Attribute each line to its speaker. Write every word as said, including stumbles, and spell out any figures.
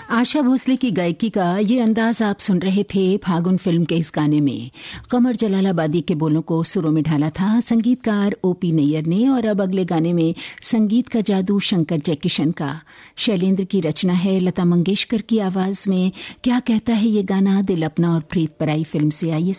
Speaker 1: आशा भोसले की गायकी का ये अंदाज आप सुन रहे थे फागुन फिल्म के इस गाने में। कमर जलालाबादी के बोलों को सुरों में ढाला था संगीतकार ओपी नैयर ने। और अब अगले गाने में संगीत का जादू शंकर जयकिशन का, शैलेंद्र की रचना है, लता मंगेशकर की आवाज में। क्या कहता है ये गाना, दिल अपना और प्रीत पराई फिल्म से। आइए